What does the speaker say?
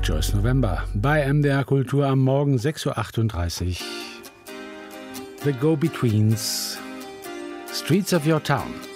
Joyce November bei MDR Kultur am Morgen 6:38 Uhr. The Go-Betweens, Streets of Your Town.